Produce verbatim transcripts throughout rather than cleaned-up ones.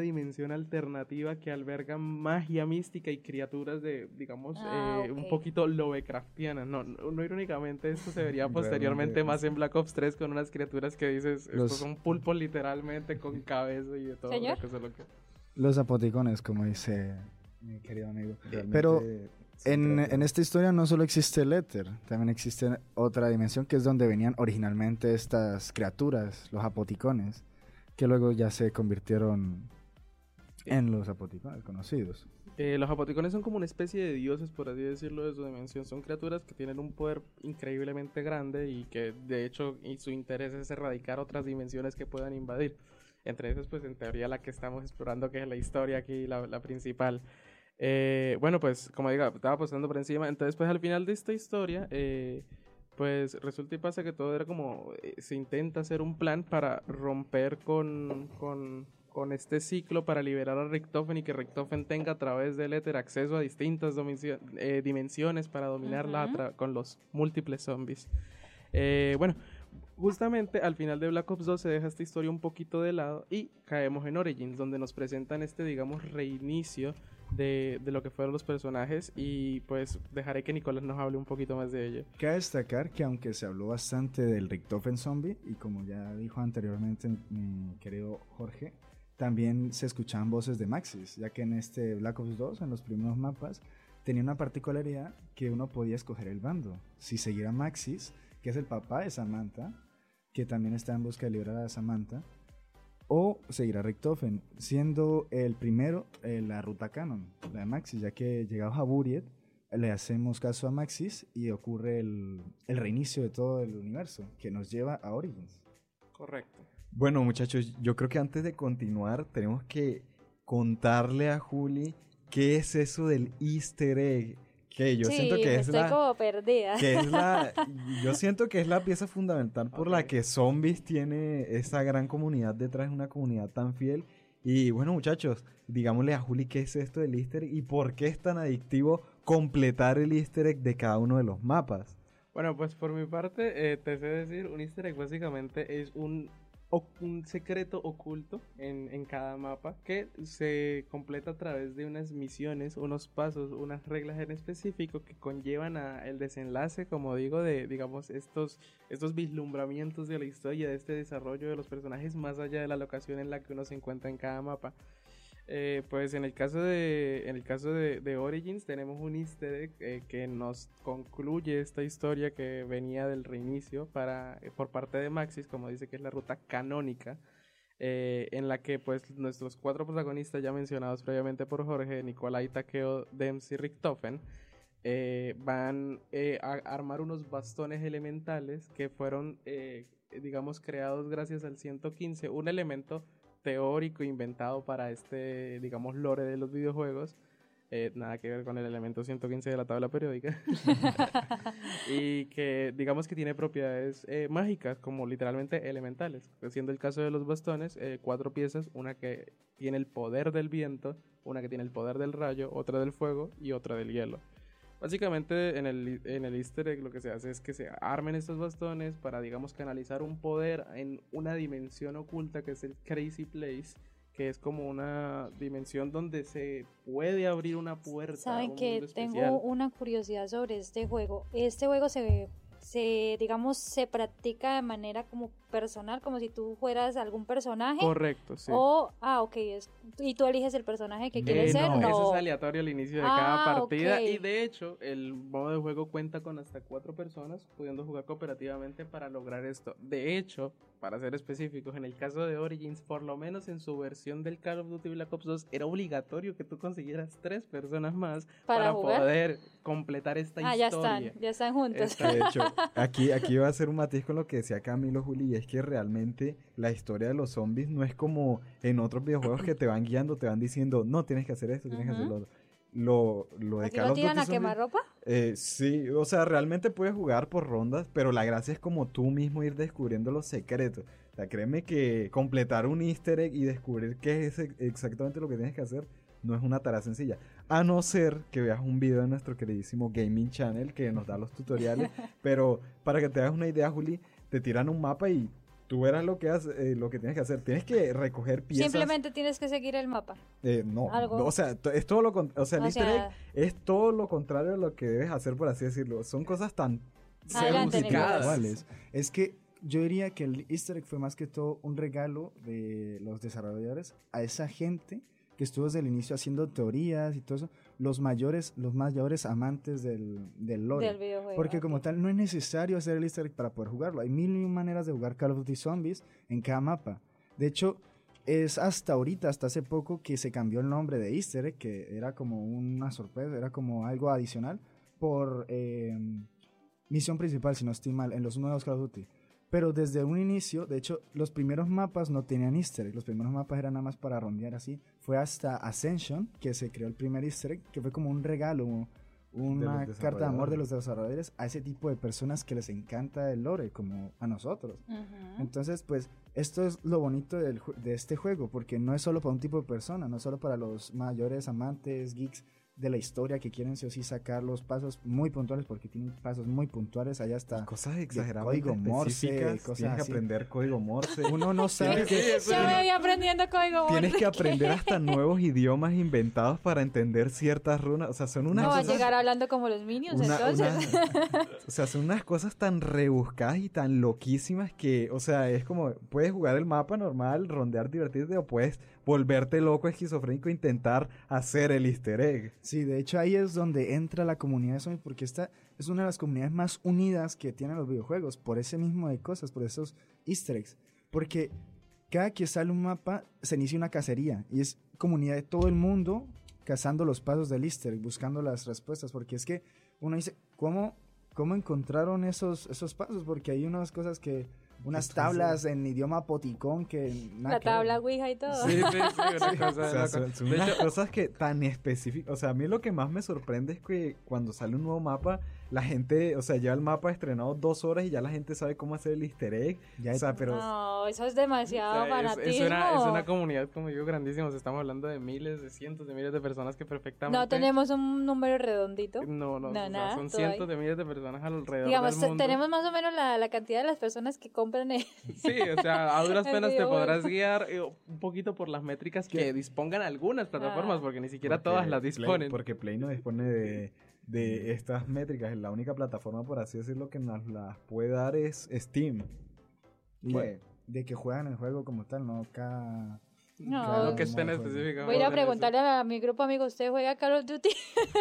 dimensión alternativa que alberga magia mística y criaturas de, digamos, Ah, eh, ok. un poquito Lovecraftianas. No, no, no irónicamente, esto se vería posteriormente más en Black Ops tres con unas criaturas que dices, Los- estos son pulpos literalmente con cabeza y de todo. ¿Señor? Lo que, lo que... Los apoticones, como dice mi querido amigo. Realmente, Pero sí, en, trata- en esta historia no solo existe el éter, también existe otra dimensión que es donde venían originalmente estas criaturas, los apoticones, que luego ya se convirtieron en los apoticones conocidos. Eh, los apoticones son como una especie de dioses, por así decirlo, de su dimensión. Son criaturas que tienen un poder increíblemente grande y que, de hecho, y su interés es erradicar otras dimensiones que puedan invadir. Entre esas, pues, en teoría, la que estamos explorando, que es la historia aquí, la, la principal. Eh, bueno, pues, como digo, estaba pasando por encima. Entonces, pues, al final de esta historia, eh, pues, resulta y pasa que todo era como... eh, se intenta hacer un plan para romper con... con con este ciclo para liberar a Richtofen y que Richtofen tenga a través del éter acceso a distintas domisio- eh, dimensiones para dominarla Ujú. a tra- con los múltiples zombies. Eh, bueno, justamente al final de Black Ops dos se deja esta historia un poquito de lado y caemos en Origins, donde nos presentan este, digamos, reinicio de, de lo que fueron los personajes y pues dejaré que Nicolás nos hable un poquito más de ello. Cabe destacar que aunque se habló bastante del Richtofen zombie, y como ya dijo anteriormente mi querido Jorge, también se escuchaban voces de Maxis, ya que en este Black Ops dos, en los primeros mapas, tenía una particularidad que uno podía escoger el bando. Si seguir a Maxis, que es el papá de Samantha, que también está en busca de liberar a Samantha, o seguir a Richtofen, siendo el primero eh, la ruta canon, la de Maxis, ya que llegados a Buried, le hacemos caso a Maxis y ocurre el, el reinicio de todo el universo, que nos lleva a Origins. Correcto. Bueno, muchachos, yo creo que antes de continuar tenemos que contarle a Juli qué es eso del Easter egg. Que yo sí, siento que es estoy la... como perdida. que es la, yo siento que es la pieza fundamental por Ok. la que Zombies tiene esa gran comunidad detrás, una comunidad tan fiel. Y bueno, muchachos, digámosle a Juli qué es esto del Easter egg y por qué es tan adictivo completar el Easter egg de cada uno de los mapas. Bueno, pues por mi parte, eh, te sé decir, un easter egg básicamente es un, o- un secreto oculto en, en cada mapa que se completa a través de unas misiones, unos pasos, unas reglas en específico que conllevan a el desenlace, como digo, de, digamos, estos, estos vislumbramientos de la historia, de este desarrollo de los personajes más allá de la locación en la que uno se encuentra en cada mapa. Eh, pues en el caso de en el caso de, de Origins tenemos un easter egg eh, que nos concluye esta historia que venía del reinicio para eh, por parte de Maxis, como dice que es la ruta canónica, eh, en la que pues nuestros cuatro protagonistas ya mencionados previamente por Jorge, Nikolai, Takeo, Dems y Richtofen, eh, van eh, a armar unos bastones elementales que fueron eh, digamos creados gracias al ciento quince, un elemento teórico inventado para este, digamos, lore de los videojuegos. Eh, nada que ver con el elemento ciento quince de la tabla periódica. Y que, digamos, que tiene propiedades eh, mágicas, como literalmente elementales. Siendo el caso de los bastones, eh, cuatro piezas, una que tiene el poder del viento, una que tiene el poder del rayo, otra del fuego y otra del hielo. Básicamente en el, en el easter egg lo que se hace es que se armen estos bastones para, digamos, canalizar un poder en una dimensión oculta que es el Crazy Place, que es como una dimensión donde se puede abrir una puerta a Saben un que mundo tengo especial. una curiosidad sobre este juego. Este juego se, se, digamos, se practica de manera como personal, como si tú fueras algún personaje. Correcto, sí. O, ah, ok, es, y tú eliges el personaje que quieres Eh, ser, no, no. eso es aleatorio al inicio de Ah, cada partida. ok. Y de hecho, el modo de juego cuenta con hasta cuatro personas pudiendo jugar cooperativamente para lograr esto. De hecho, para ser específicos, en el caso de Origins, por lo menos en su versión del Call of Duty Black Ops dos, era obligatorio que tú consiguieras tres personas más ¿Para para, jugar? poder completar esta Ah, ya historia. están, ya están juntos. Está- De hecho, aquí, aquí va a ser un matiz con lo que decía Camilo Juli, y es que realmente la historia de los zombies no es como en otros videojuegos que te van guiando, te van diciendo, no, tienes que hacer esto, tienes que hacer lo otro. Lo, lo de ¿Así Call lo of tiran Duty a Zombies- quemarropa? Eh, sí, o sea, realmente puedes jugar por rondas, pero la gracia es como tú mismo ir descubriendo los secretos. O sea, créeme que completar un easter egg y descubrir qué es ex- exactamente lo que tienes que hacer no es una tarea sencilla. A no ser que veas un video de nuestro queridísimo Gaming Channel que nos da los tutoriales, pero para que te hagas una idea, Juli, te tiran un mapa y tú verás lo que, hace, eh, lo que tienes que hacer. Tienes que recoger piezas. Simplemente tienes que seguir el mapa. Eh, no, Algo. no, o sea, to- es todo lo con- o sea, el O easter sea- egg es todo lo contrario a lo que debes hacer, por así decirlo. Son cosas tan Adelante, Nicolás. iguales. Es que yo diría que el Easter egg fue más que todo un regalo de los desarrolladores a esa gente que estuvo desde el inicio haciendo teorías y todo eso, los mayores, los mayores amantes del, del lore. Del videojuego. Porque ok. como tal no es necesario hacer el Easter egg para poder jugarlo. Hay mil y un maneras de jugar Call of Duty Zombies en cada mapa. De hecho, es hasta ahorita, hasta hace poco, que se cambió el nombre de Easter egg, que era como una sorpresa, era como algo adicional, por eh, misión principal, si no estoy mal, en los nuevos Call of Duty. Pero desde un inicio, de hecho, los primeros mapas no tenían Easter egg. Los primeros mapas eran nada más para rondear así. Fue hasta Ascension que se creó el primer Easter egg, que fue como un regalo, una los carta de amor de desarrolladores. los desarrolladores a ese tipo de personas que les encanta el lore, como a nosotros. Ujú. Entonces, pues, esto es lo bonito del ju- de este juego, porque no es solo para un tipo de persona, no es solo para los mayores amantes, geeks de la historia que quieren sí o sí sacar los pasos muy puntuales, porque tienen pasos muy puntuales, allá está. cosas exageradamente código Morse, específicas. cosas Tienes que así. aprender código Morse. Uno no sabe Tienes que- que... eso Yo es- me voy aprendiendo código Tienes Morse. que aprender hasta nuevos idiomas inventados para entender ciertas runas. O sea, son unas No va a cosas... llegar hablando como los Minions, una- entonces. una- o sea, son unas cosas tan rebuscadas y tan loquísimas que, o sea, es como, puedes jugar el mapa normal, rondear, divertirte, o puedes volverte loco, esquizofrénico, e intentar hacer el easter egg. Sí, de hecho ahí es donde entra la comunidad de zombies, porque esta es una de las comunidades más unidas que tienen los videojuegos, por ese mismo de cosas, por esos easter eggs. Porque cada que sale un mapa se inicia una cacería, y es comunidad de todo el mundo cazando los pasos del easter egg, buscando las respuestas, porque es que uno dice, ¿cómo, cómo encontraron esos, esos pasos? Porque hay unas cosas que, unas Entonces- tablas en idioma poticón que... nada La que ver. tabla Ouija y todo. Sí, sí, sí, una cosa O sea, loca. son, son De unas hecho, cosas que tan específicas. O sea, a mí lo que más me sorprende es que cuando sale un nuevo mapa, la gente, o sea, lleva el mapa estrenado dos horas y ya la gente sabe cómo hacer el easter egg. Ya O sea, pero... No, eso es o demasiado sea, es, fanatismo. es una, es una comunidad, como digo, grandísima. O sea, estamos hablando de miles, de cientos de miles de personas que perfectamente... No tenemos un número redondito. No, no, No, o sea, nada, son todo cientos ahí. de miles de personas alrededor Digamos, del mundo. tenemos más o menos la, la cantidad de las personas que compran el... Sí, o sea, a duras El penas te videojuego. podrás guiar eh, un poquito por las métricas que dispongan algunas plataformas, Ah. porque ni siquiera Porque todas las Play- disponen. porque Play no dispone de, de estas métricas. Es la única plataforma, por así decirlo, que nos las puede dar es Steam. Y Bueno. de, de que juegan el juego como tal, no cada... No, cada Lo que modo estén de juego. específicamente. Voy a ir a preguntarle a mi grupo amigo, ¿usted juega Call of Duty?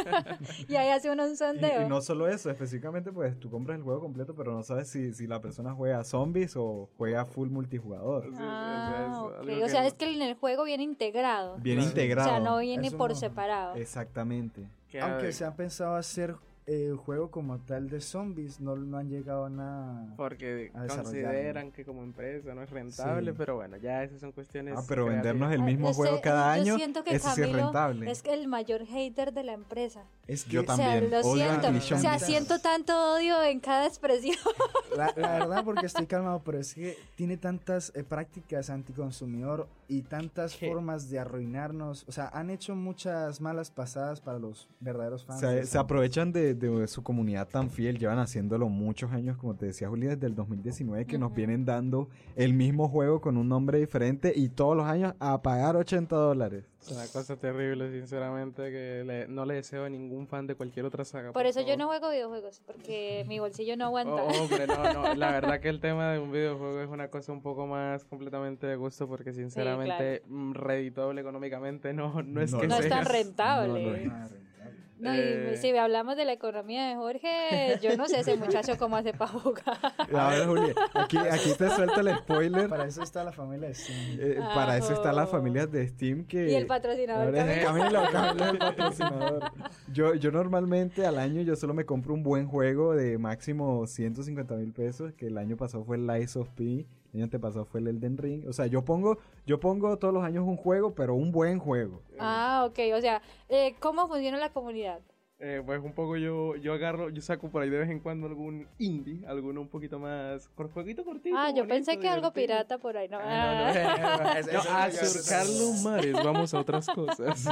Y ahí hace uno un Y, sondeo. y no solo eso, específicamente, pues tú compras el juego completo, pero no sabes si, si la persona juega zombies o juega full multijugador. Sí, sí, Ah, o sea, es ok. algo O sea, que- es que en el juego viene integrado. Bien Claro. integrado. O sea, no viene Eso por no. separado. Exactamente. que, Aunque eh, se han pensado hacer eh, el juego como tal de zombies, no, no han llegado a nada. Porque a desarrollarlo. consideran que como empresa no es rentable, Sí. pero bueno, ya esas son cuestiones. Ah, pero vendernos el Ah, mismo yo juego sé- cada yo año, siento que eso sí es Camilo rentable. Es que el mayor hater de la empresa. Es que Yo O sea, también. lo Odio a siento. Activision O sea, Blizzard. siento tanto odio en cada expresión. la, la verdad, porque estoy calmado, pero es que tiene tantas eh, prácticas anticonsumidor y tantas ¿Qué? formas de arruinarnos. O sea, han hecho muchas malas pasadas para los verdaderos fans. Se, de se zombies. aprovechan de, de su comunidad tan fiel, llevan haciéndolo muchos años, como te decía Juli, desde el dos mil diecinueve, que nos Ujú. vienen dando el mismo juego con un nombre diferente y todos los años a pagar ochenta dólares. Es una cosa terrible, sinceramente, que le- no le deseo a ningún fan de cualquier otra saga. Por eso yo favor. no juego videojuegos, porque mi bolsillo no aguanta. Oh, hombre, no, no. La verdad que el tema de un videojuego es una cosa un poco más completamente de gusto porque sinceramente mm, redituable económicamente no, no es No, que No es sea. tan rentable. No, no es. Ah, rentable. No, y Eh. si hablamos de la economía de Jorge, yo no sé ese muchacho cómo hace para jugar. A ver, Juli, aquí, aquí te suelta el spoiler. Para eso está la familia de Steam. Eh, para eso están las Ajo. familias de Steam que... Y el patrocinador Ahora es Camilo. Camilo, Camilo es el patrocinador. Yo, yo normalmente al año yo solo me compro un buen juego de máximo ciento cincuenta mil pesos, que el año pasado fue el Lies of P, el año antepasado fue el Elden Ring. O sea, yo pongo, yo pongo todos los años un juego, pero un buen juego. Ah, ok. O sea, eh, ¿cómo funciona la comunidad? Eh, pues un poco yo, yo agarro, yo saco por ahí de vez en cuando algún indie, alguno un poquito más, cor- jueguito cortito. Ah, yo bonito, pensé que algo divertido. pirata por ahí, ¿no? Ah, no, no, Ah. eh, no, a surcar los mares, vamos a otras cosas.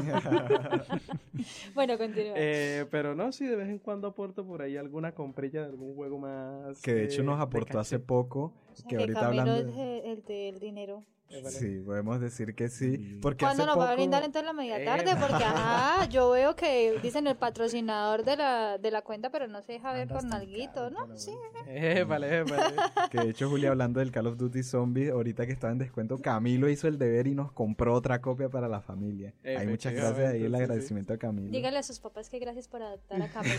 Bueno, continúa. Eh, pero no, sí, de vez en cuando aporto por ahí alguna comprilla de algún juego más. Que de hecho eh, nos aportó caché. hace poco O sea, Que que ahorita Camilo hablando es de- el, el del dinero. Sí, podemos decir que sí. Sí. Porque ¿Cuándo hace nos va a poco- brindar entonces la media Eh, tarde? Porque, ajá, yo veo que dicen el patrocinador de la, de la cuenta, pero no se deja ver Andas con tan alguito, caro, ¿no? pero Sí. bueno. Eh, vale, eh, vale. Que de hecho, Julia, hablando del Call of Duty Zombies, ahorita que estaba en descuento, Camilo hizo el deber y nos compró otra copia para la familia. Hay muchas gracias ahí, Efectivamente, el sí, sí. agradecimiento a Camilo. Dígale a sus papás que gracias por adoptar a Camilo.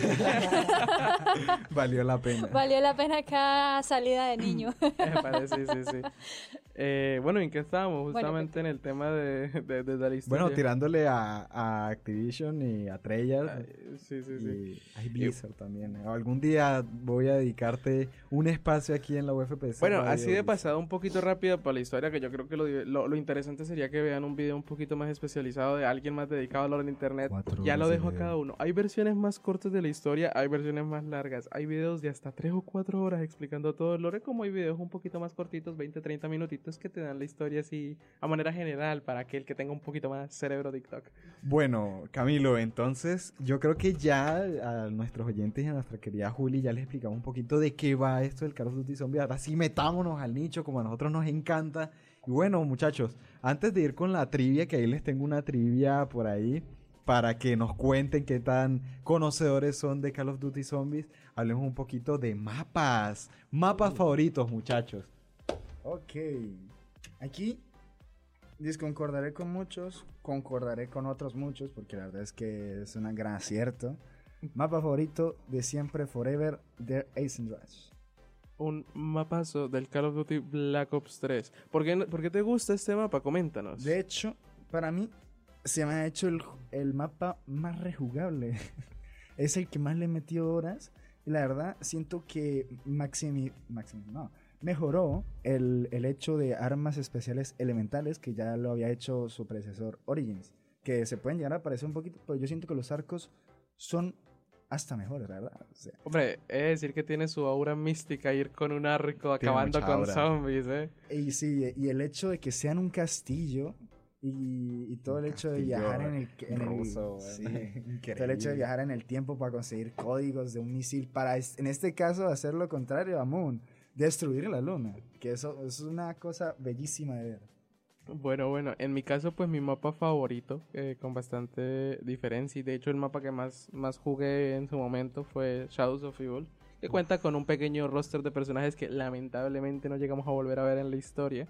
Valió la pena. Valió la pena cada salida de niño. Eh, vale, sí, sí, sí. Eh, bueno, ¿en qué estábamos? Bueno, Justamente en el tema de, de, de la historia. Bueno, tirándole a, a Activision y a Treyarch. Ay, sí, sí, sí. Y hay Blizzard también. Algún día voy a dedicarte un espacio aquí en la U F P C. Bueno, Radio así de Blizzard. pasado un poquito rápido para la historia, que yo creo que lo, lo, lo interesante sería que vean un video un poquito más especializado de alguien más dedicado a lo del internet. Cuatro Ya lo horas de dejo a video. cada uno. Hay versiones más cortas de la historia, hay versiones más largas. Hay videos de hasta tres o cuatro horas explicando todo el lore, como hay videos un poquito más cortitos, veinte, treinta minutitos, que te dan la historia así a manera general para aquel que tenga un poquito más cerebro TikTok. Bueno, Camilo, entonces yo creo que ya a nuestros oyentes y a nuestra querida Juli ya les explicamos un poquito de qué va esto del Call of Duty Zombie. Ahora sí metámonos al nicho como a nosotros nos encanta. Y bueno, muchachos, antes de ir con la trivia, que ahí les tengo una trivia por ahí para que nos cuenten qué tan conocedores son de Call of Duty Zombies, hablemos un poquito de mapas. Mapas favoritos, muchachos. Ok. Aquí disconcordaré con muchos, concordaré con otros muchos, porque la verdad es que es un gran acierto. Mapa favorito de siempre, forever, The Ace and Rush. Un mapazo del Call of Duty Black Ops tres. ¿Por qué, por qué te gusta este mapa? Coméntanos. De hecho, para mí se me ha hecho el, el mapa más rejugable. Es el que más le he metido horas. Y la verdad, siento que maximi, maximi, no, mejoró el, el hecho de armas especiales elementales, que ya lo había hecho su predecesor Origins. Que se pueden llegar a parecer un poquito, pero yo siento que los arcos son hasta mejores, ¿verdad? O sea, Hombre, es decir que tiene su aura mística ir con un arco acabando mucha con aura. zombies, ¿eh? y sí, y el hecho de que sean un castillo y, y todo Un el hecho de castillo viajar en el, en el- ruso, sí, increíble. todo el hecho de viajar en el tiempo para conseguir códigos de un misil para es- en este caso hacer lo contrario a Moon, destruir la luna, que eso es una cosa bellísima de ver. Bueno, bueno, en mi caso, pues mi mapa favorito, eh, con bastante diferencia, y de hecho el mapa que más, más jugué en su momento fue Shadows of Evil, que cuenta con un pequeño roster de personajes que lamentablemente no llegamos a volver a ver en la historia,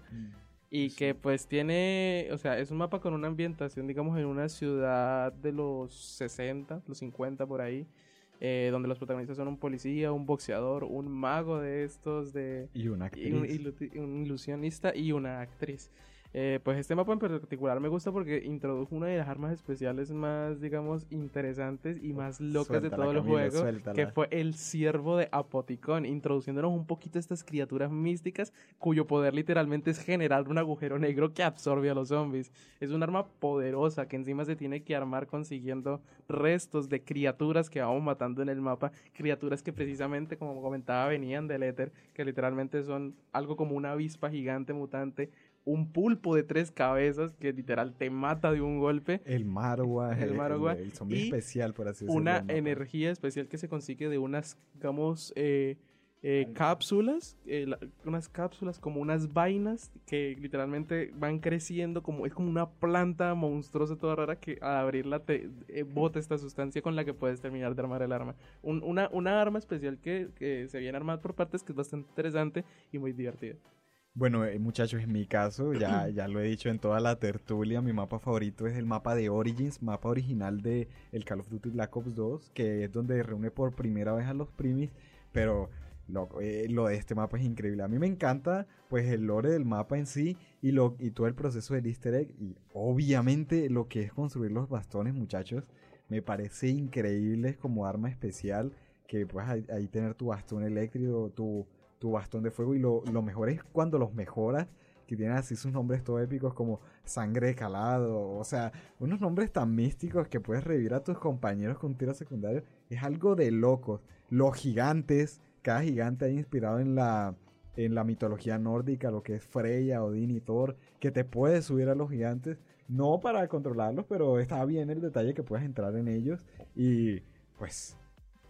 y que pues tiene, o sea, es un mapa con una ambientación, digamos, en una ciudad de los sesenta, los cincuenta por ahí, eh, donde los protagonistas son un policía, un boxeador, un mago de estos, de... Y una y un, actriz. ilu- un ilusionista y una actriz. Eh, pues este mapa en particular me gusta porque introdujo una de las armas especiales más, digamos, interesantes y más locas de Suéltala, todo el Camilo, juego, suéltala. que fue el ciervo de Apoticón, introduciéndonos un poquito a estas criaturas místicas cuyo poder literalmente es generar un agujero negro que absorbe a los zombies. Es un arma poderosa que encima se tiene que armar consiguiendo restos de criaturas que vamos matando en el mapa, criaturas que precisamente, como comentaba, venían del éter, que literalmente son algo como una avispa gigante mutante, un pulpo de tres cabezas que literal te mata de un golpe, El Marwa, El el, Marwa, el, el zombie y especial, por así decirlo. una del mapa. energía especial que se consigue de unas, digamos, eh, eh, cápsulas, eh, la- unas cápsulas como unas vainas que literalmente van creciendo, como es como una planta monstruosa toda rara que al abrirla te eh, bota esta sustancia con la que puedes terminar de armar el arma. Un- una, una arma especial que, que se viene armada por partes que es bastante interesante y muy divertida. Bueno, eh, muchachos, en mi caso, ya, ya lo he dicho en toda la tertulia, mi mapa favorito es el mapa de Origins, mapa original de el Call of Duty Black Ops dos, que es donde reúne por primera vez a los primis, pero loco, eh, lo de este mapa es increíble. A mí me encanta, pues, el lore del mapa en sí y, lo, y todo el proceso del easter egg, y obviamente lo que es construir los bastones, muchachos, me parece increíble como arma especial, que puedes ahí, ahí tener tu bastón eléctrico, tu... tu bastón de fuego, y lo, lo mejor es cuando los mejoras, que tienen así sus nombres todo épicos como Sangre de Calado, o sea, unos nombres tan místicos que puedes revivir a tus compañeros con tiro secundario, es algo de locos. Los gigantes, cada gigante ahí inspirado en la, en la mitología nórdica, lo que es Freya, Odín y Thor, que te puedes subir a los gigantes, no para controlarlos, pero está bien el detalle que puedes entrar en ellos, y pues...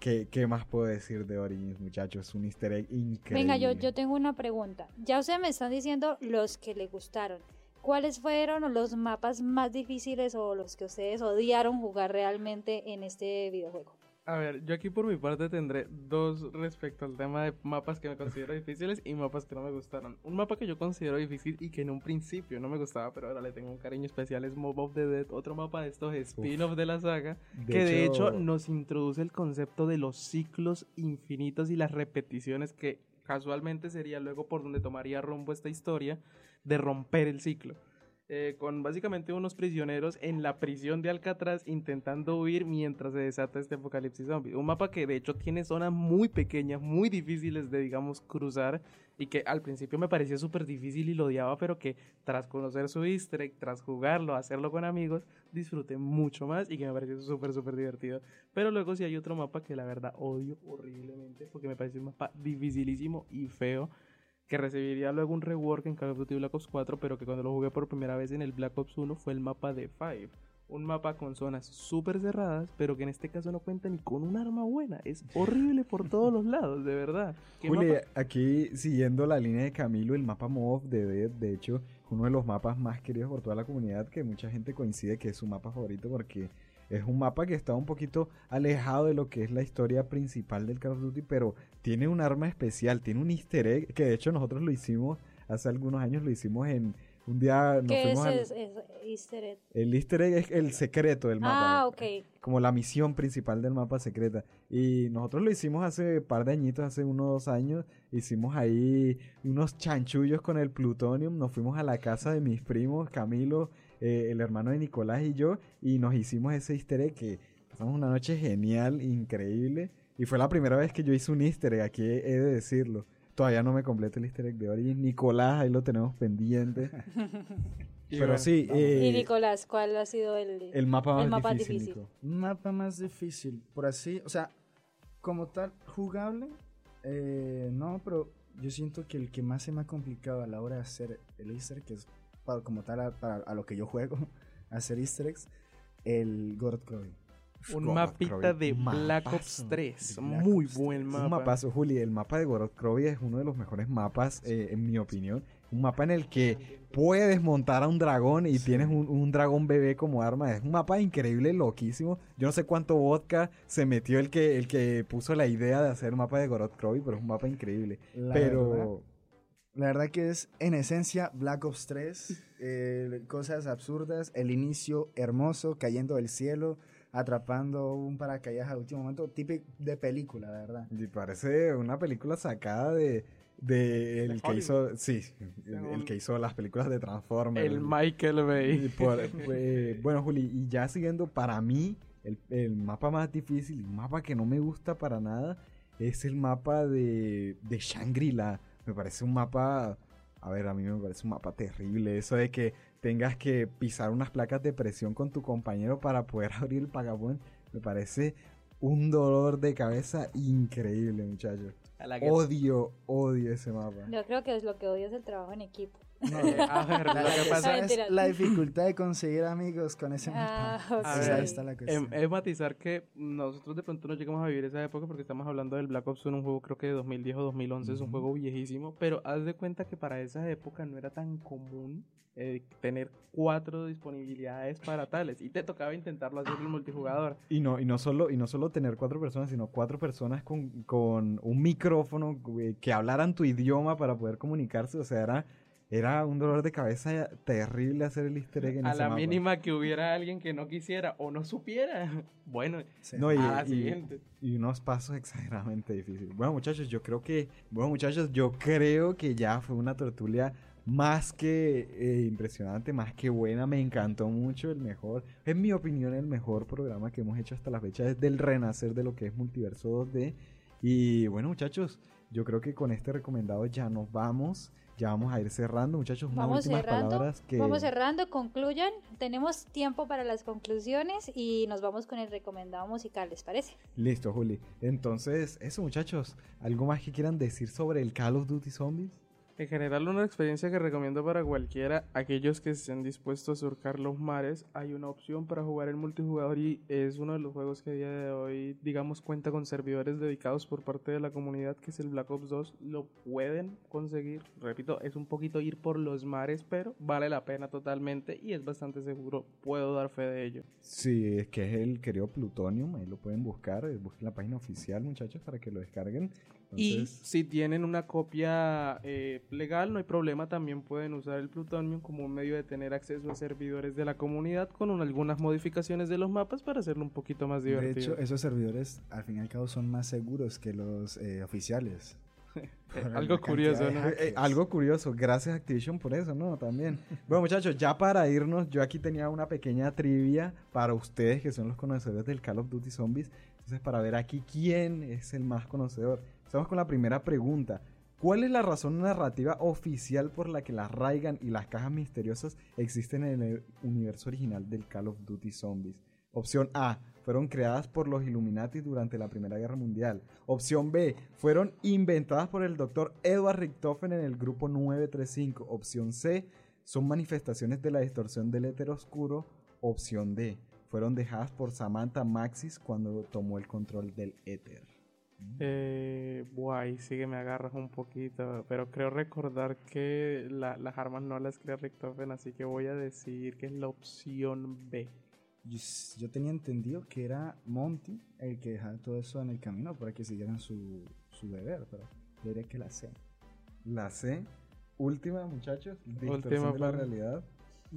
¿qué, qué más puedo decir de Origins, muchachos? Es un easter egg increíble. Venga, yo, yo tengo una pregunta. Ya ustedes me están diciendo los que les gustaron. ¿Cuáles fueron los mapas más difíciles o los que ustedes odiaron jugar realmente en este videojuego? A ver, yo aquí por mi parte tendré dos respecto al tema de mapas que me considero difíciles y mapas que no me gustaron. Un mapa que yo considero difícil y que en un principio no me gustaba, pero ahora le tengo un cariño especial, es Mob of the Dead, otro mapa de estos spin-off de la saga, De que de hecho- hecho nos introduce el concepto de los ciclos infinitos y las repeticiones que casualmente sería luego por donde tomaría rumbo esta historia de romper el ciclo. Eh, con básicamente unos prisioneros en la prisión de Alcatraz intentando huir mientras se desata este apocalipsis zombie. Un mapa que de hecho tiene zonas muy pequeñas, muy difíciles de, digamos, cruzar y que al principio me parecía súper difícil y lo odiaba, pero que tras conocer su easter egg, tras jugarlo, hacerlo con amigos, disfruté mucho más y que me pareció súper, súper divertido. Pero luego sí hay otro mapa que la verdad odio horriblemente porque me pareció un mapa dificilísimo y feo, que recibiría luego un rework en Call of Duty Black Ops cuatro, pero que cuando lo jugué por primera vez en el Black Ops uno fue el mapa de Five. Un mapa con zonas súper cerradas, pero que en este caso no cuenta ni con un arma buena. Es horrible por todos los lados, de verdad. ¿Qué Juli, mapa? aquí siguiendo la línea de Camilo, el mapa Mob of the Dead, de hecho, es uno de los mapas más queridos por toda la comunidad, que mucha gente coincide que es su mapa favorito porque es un mapa que está un poquito alejado de lo que es la historia principal del Call of Duty, pero tiene un arma especial, tiene un easter egg, que de hecho nosotros lo hicimos hace algunos años, lo hicimos en un día, nos ¿Qué es, fuimos al- es, es easter egg? el easter egg es el secreto del mapa. Ah, ok. Como la misión principal del mapa secreta. Y nosotros lo hicimos hace un par de añitos, hace unos dos años. Hicimos ahí unos chanchullos con el plutonium. Nos fuimos a la casa de mis primos, Camilo, eh, el hermano de Nicolás y yo. Y nos hicimos ese easter egg que pasamos una noche genial, increíble. Y fue la primera vez que yo hice un easter egg, aquí he de decirlo. Todavía no me completo el easter egg de Origins. Nicolás, ahí lo tenemos pendiente. Y Pero bueno, sí, vamos. eh, Y Nicolás, ¿cuál ha sido el, el mapa más el mapa difícil, difícil? Nico. Un mapa más difícil, por así, o sea, como tal, jugable, eh, no, pero yo siento que el que más se me ha complicado a la hora de hacer el easter egg, que es para, como tal a, para, a lo que yo juego, hacer easter eggs, el Gorod Kroy. Un Gorod mapita Kroy, de Black mapazo. Ops tres. De Black Muy Ops buen tres. mapa. Un mapazo, Juli. El mapa de Gorod Kroy es uno de los mejores mapas, eh, en mi opinión. Un mapa en el que puedes montar a un dragón y Sí. tienes un, un dragón bebé como arma. Es un mapa increíble, loquísimo. Yo no sé cuánto vodka se metió el que, el que puso la idea de hacer un mapa de Gorod Kroy, pero es un mapa increíble. La pero... verdad, la verdad que es, en esencia, Black Ops tres, eh, cosas absurdas, el inicio hermoso, cayendo del cielo, atrapando un paracaídas a último momento, típico de película, la verdad. Y parece una película sacada de... de el De que Hollywood. hizo... Sí, el, el un- que hizo las películas de Transformers. El Michael Y Bay. por- eh, bueno, Juli, y ya siguiendo, para mí, el, el mapa más difícil, un mapa que no me gusta para nada, es el mapa de, de Shangri-La. Me parece un mapa, a ver, a mí me parece un mapa terrible. Eso de que tengas que pisar unas placas de presión con tu compañero para poder abrir el pagabón, me parece un dolor de cabeza increíble, muchachos. A la que- Odio, odio ese mapa. Yo creo que es lo que odio es el trabajo en equipo. No, Eh, a ver, la, lo que pasa es Mentira. la dificultad de conseguir amigos con ese Ah, mapa. ok. A O sea, ver, ahí está la Em, cuestión. es matizar que nosotros de pronto no llegamos a vivir esa época porque estamos hablando del Black Ops uno, un juego creo que de dos mil diez o dos mil once, es un Ujú. juego viejísimo, pero haz de cuenta que para esa época no era tan común eh, tener cuatro disponibilidades para tales y te tocaba intentarlo hacer el multijugador. Y no, y no solo, y no solo tener cuatro personas, sino cuatro personas con, con un micrófono, güey, que hablaran tu idioma para poder comunicarse. O sea, era, era un dolor de cabeza terrible hacer el easter egg en A ese la mapa. mínima que hubiera alguien que no quisiera o no supiera, bueno, Sí. No, y, a la y- siguiente. y unos pasos exageradamente difíciles. Bueno, muchachos, yo creo que, bueno, muchachos, yo creo que ya fue una tertulia más que eh, impresionante, más que buena. Me encantó mucho, el mejor, en mi opinión, el mejor programa que hemos hecho hasta la fecha desde el renacer de lo que es Multiverso dos D. Y bueno, muchachos, yo creo que con este recomendado ya nos vamos. Ya vamos a ir cerrando, muchachos. Unas Vamos últimas cerrando, palabras que... vamos cerrando, concluyan. Tenemos tiempo para las conclusiones y nos vamos con el recomendado musical, ¿les parece? Listo, Juli. Entonces, eso, muchachos. ¿Algo más que quieran decir sobre el Call of Duty Zombies? En general, una experiencia que recomiendo para cualquiera, aquellos que estén dispuestos a surcar los mares. Hay una opción para jugar en multijugador y es uno de los juegos que a día de hoy, digamos, cuenta con servidores dedicados por parte de la comunidad, que es el Black Ops dos. Lo pueden conseguir, repito, es un poquito ir por los mares, pero vale la pena totalmente y es bastante seguro, puedo dar fe de ello. Sí, es que es el querido Plutonium, ahí lo pueden buscar, eh, busquen la página oficial, muchachos, para que lo descarguen. Y Entonces, si tienen una copia eh, legal, no hay problema, también pueden usar el Plutonium como un medio de tener acceso a servidores de la comunidad con un- algunas modificaciones de los mapas para hacerlo un poquito más De divertido. hecho, esos servidores al fin y al cabo son más seguros que los eh, oficiales. Por la Algo cantidad curioso, de ¿no? Eh, hackers. eh, algo curioso, gracias Activision por eso, ¿no? También. Bueno, muchachos, ya para irnos, yo aquí tenía una pequeña trivia para ustedes que son los conocedores del Call of Duty Zombies. Entonces, para ver aquí quién es el más conocedor. Estamos con la primera pregunta. ¿Cuál es la razón narrativa oficial por la que las Raygun y las cajas misteriosas existen en el universo original del Call of Duty Zombies? Opción A, fueron creadas por los Illuminati durante la Primera Guerra Mundial. Opción B, fueron inventadas por el doctor Edward Richtofen en el grupo nueve tres cinco. Opción C, son manifestaciones de la distorsión del éter oscuro. Opción D, fueron dejadas por Samantha Maxis cuando tomó el control del éter. Eh, guay, sí que me agarras un poquito, pero creo recordar que la- las armas no las crea Richtofen, así que voy a decir que es la opción B. Yo, s- yo tenía entendido que era Monty el que dejaba todo eso en el camino para que siguieran su, su deber, pero yo diría que la sé. La C, última, muchachos, distorsión Última de la palabra. realidad.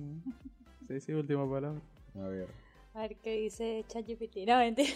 Sí, sí, última palabra. A ver, A ver qué dice ChatGPT. No, mentira.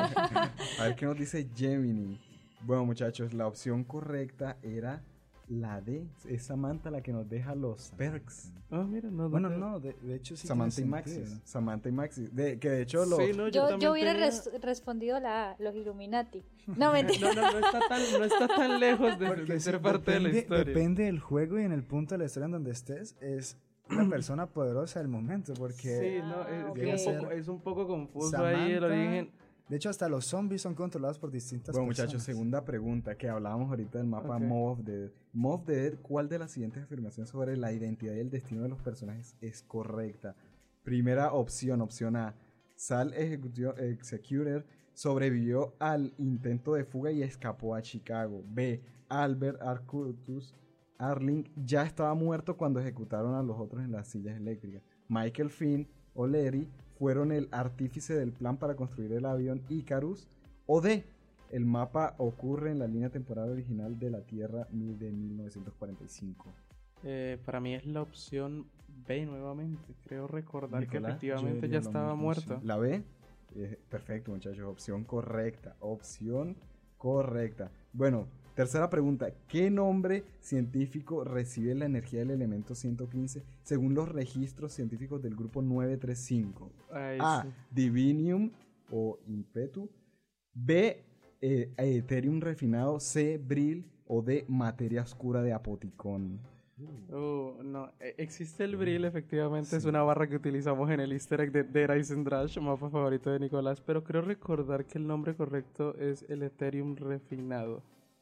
a ver qué nos dice Gemini. Bueno, muchachos, la opción correcta era la D. Es Samantha la que nos deja los perks. Ah, mira, no, Bueno, no. no, de, de hecho sí. Samantha y tiene Maxis. sentido. Samantha y Maxis. De, que de hecho los... Sí, no, yo, Yo, también yo hubiera tenía- res- respondido la A, los Illuminati. No, mentira. No, no, no está tan, no está tan lejos de, Porque de sí, ser parte de la depende- historia. Depende del juego y en el punto de la historia en donde estés, es la persona poderosa del momento, porque Sí, no, Ah, es, es ok. un poco, es un poco confuso ahí el Samantha- origen. de hecho hasta los zombies son controlados por distintas Bueno, personas. muchachos, segunda pregunta que hablábamos ahorita del mapa Ok. Mob of the Dead. Mob of the Dead, ¿cuál de las siguientes afirmaciones sobre la identidad y el destino de los personajes es correcta? Primera opción, opción A. Sal Executi- Executor sobrevivió al intento de fuga y escapó a Chicago. B. Albert Arcutus Arling ya estaba muerto cuando ejecutaron a los otros en las sillas eléctricas. Michael Finn o Larry fueron el artífice del plan para construir el avión Icarus. O D. El mapa ocurre en la línea temporal original de la Tierra de mil novecientos cuarenta y cinco. Eh, para mí es la opción B nuevamente. Creo recordar Nicolás, que yo efectivamente diría ya lo estaba mismo, muerto. sí. ¿La B? Eh, perfecto, muchachos. Opción correcta. Opción correcta. Bueno, tercera pregunta. ¿Qué nombre científico recibe la energía del elemento ciento quince según los registros científicos del grupo nueve tres cinco? Ay, A. sí. Divinium o Impetu. B. eh, Ethereum refinado. C. Brill. O D. Materia oscura de Apoticón. Uh, no, e- existe el Brill, efectivamente, es una barra que utilizamos en el easter egg de Dead Rising Drash, mapa favorito de Nicolás, pero creo recordar que el nombre correcto es el Ethereum refinado.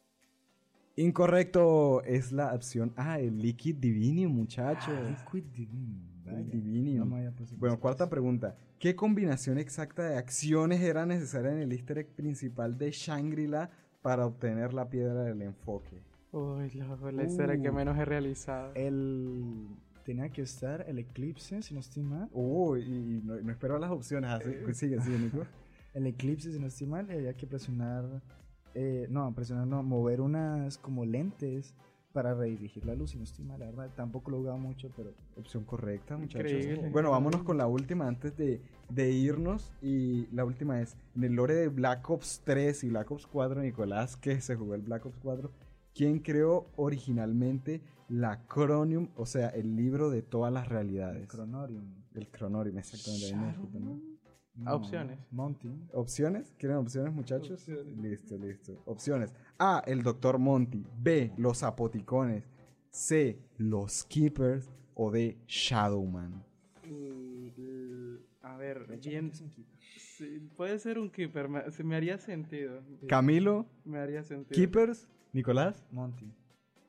Incorrecto. Es la opción A. El Liquid Divinium, muchachos. Liquid Divinium. vaya. Divinium. No me había puesto a Bueno, pensar cuarta eso. pregunta. ¿Qué combinación exacta de acciones era necesaria en el easter egg principal de Shangri-La para obtener la piedra del enfoque? Uy, loco, la historia que Uh. menos he realizado. El... Tenía que estar el eclipse, si no estoy mal. Uy, y no, no espero las opciones. Así, sigue, sigue, Nico. El eclipse, si no estoy mal, y había que presionar... eh, no, presionar no, mover unas como lentes para redirigir la luz, si no estoy mal, la verdad. Tampoco lo he jugado mucho, pero... Opción correcta, muchachos. Increíble. Bueno, vámonos con la última antes de, de irnos. Y la última es, en el lore de Black Ops tres y Black Ops cuatro, Nicolás, que se jugó el Black Ops cuatro, ¿quién creó originalmente la Chromium, o sea, el libro de todas las realidades? Chronorium. El Chronorium, exactamente. ahí me disculpan, ¿no? Ah, opciones. Monty. ¿Opciones? ¿Quieren opciones, muchachos? Opciones. Listo, listo. Opciones. A, el doctor Monty. B, los apoticones. C, los Keepers. O D, Shadowman. Mm, l- a ver, bien. Sí, puede ser un keeper, me, se me haría sentido. Camilo, Me haría sentido. Keepers, Nicolás. Monty.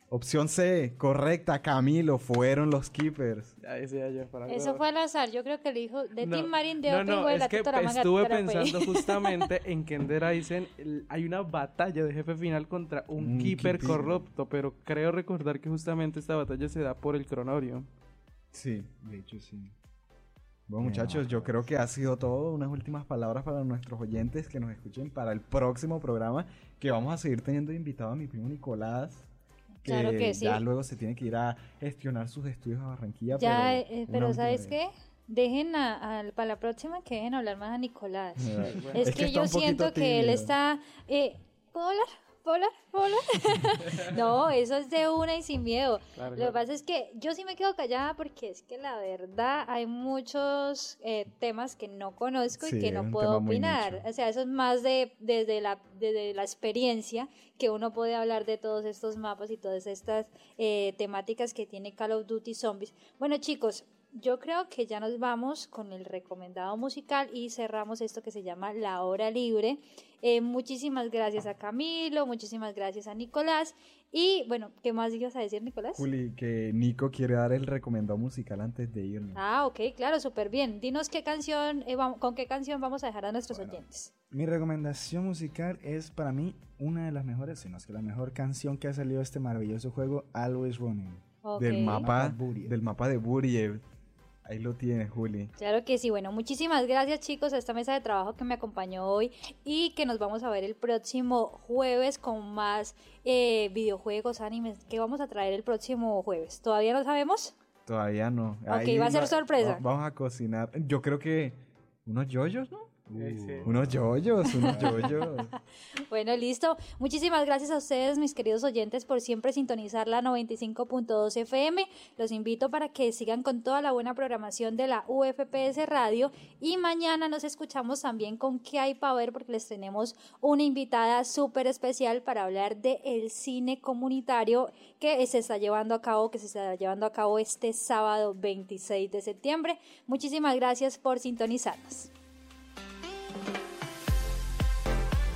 Opción C, correcta, Camilo, fueron los Keepers. Ya decía yo, para Eso fue al azar. Yo creo que el hijo de No, Tim Marín de no, otro no, hijo de es la que tutora manga estuve tara, pues. pensando justamente en que en Dead Rising el- hay una batalla de jefe final contra un, Un Keeper Keeper. corrupto, pero creo recordar que justamente esta batalla se da por el Cronorium. Sí. De hecho, sí. Bueno, muchachos, yo creo que ha sido todo. Unas últimas palabras para nuestros oyentes que nos escuchen para el próximo programa, que vamos a seguir teniendo invitado a mi primo Nicolás. Que, Claro que sí. ya luego se tiene que ir a gestionar sus estudios a Barranquilla. Ya, pero, eh, una pero última ¿sabes vez. qué? Dejen a, a- para la próxima que dejen hablar más a Nicolás. Eh, Es, es que, está yo un poquito siento que él tímido. está... Eh, ¿Puedo hablar? ¿Puedo hablar? ¿Puedo hablar? No, eso es de una y sin miedo. Claro, Lo claro. que pasa es que yo sí me quedo callada porque es que la verdad hay muchos eh, temas que no conozco Sí, y que es no un puedo tema muy opinar. nicho. O sea, eso es más de desde la, desde la experiencia que uno puede hablar de todos estos mapas y todas estas eh, temáticas que tiene Call of Duty Zombies. Bueno, chicos, yo creo que ya nos vamos con el recomendado musical y cerramos esto que se llama La Hora Libre. Eh, muchísimas gracias a Camilo, muchísimas gracias a Nicolás. Y bueno, ¿qué más ibas a decir, Nicolás? Juli, que Nico quiere dar el recomendado musical antes de irnos. Ah, ok, claro, súper bien. Dinos qué canción, eh, vam- con qué canción vamos a dejar a nuestros Bueno. oyentes. Mi recomendación musical es para mí una de las mejores, si no es que la mejor canción que ha salido de este maravilloso juego, Always Running. Ok. Del mapa, Mapa Buriev. del mapa de Buriev. Ahí lo tienes, Juli. Claro que sí. Bueno, muchísimas gracias, chicos, a esta mesa de trabajo que me acompañó hoy y que nos vamos a ver el próximo jueves con más eh, videojuegos, animes. ¿Qué vamos a traer el próximo jueves? ¿Todavía no sabemos? Todavía no. Ok, va a ser sorpresa. va- Vamos a cocinar. Yo creo que unos yoyos, ¿no? Sí, sí. Unos yoyos, unos yoyos. Bueno, listo. Muchísimas gracias a ustedes, mis queridos oyentes, por siempre sintonizar la noventa y cinco punto dos F M. Los invito para que sigan con toda la buena programación de la U F P S Radio. Y mañana nos escuchamos también con ¿Qué hay para ver? Porque les tenemos una invitada súper especial para hablar de el cine comunitario que se está llevando a cabo, que se está llevando a cabo este sábado veintiséis de septiembre. Muchísimas gracias por sintonizarnos.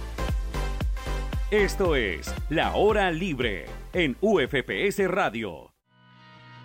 Esto es La Hora Libre en U F P S Radio.